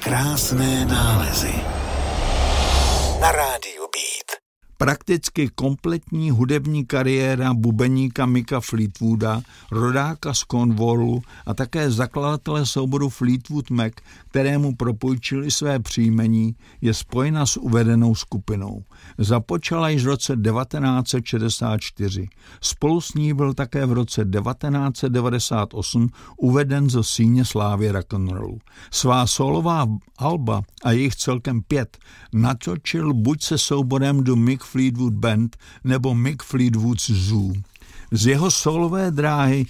Krásné nálezy na rádiu Beat. Prakticky kompletní hudební kariéra bubeníka Micka Fleetwooda, rodáka z Cornwallu a také zakladatele souboru Fleetwood Mac, kterému propůjčili své příjmení, je spojena s uvedenou skupinou. Započala již v roce 1964. Spolu s ní byl také v roce 1998 uveden do síně slávy rock'n'rollu. Svá solová alba a jejich celkem 5 natočil buď se souborem The Mick Fleetwood Band nebo Mick Fleetwood's Zoo. Z jeho solové dráhy